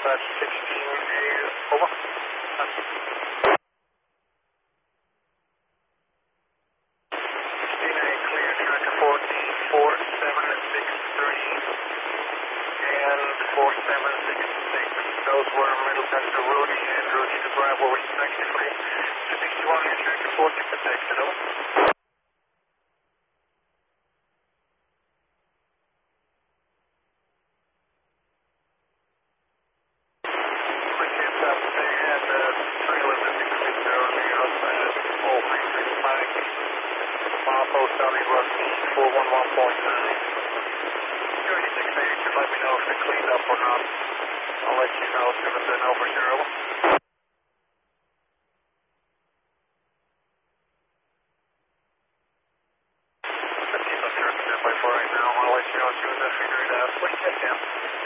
Dispatch 16A, over. 16A, clear track 144763 and 4766. Those were middle passenger Rudy and Rudy to Bravo respectively. 61 and track 40 protected, over. Post on the Rusty 411.9. Security 6A should let me know if it cleaned up or not. I'll let you know as soon as I know for sure. 15 on track standby for right now. I'll let you know as soon as I figure it out. What do you get down?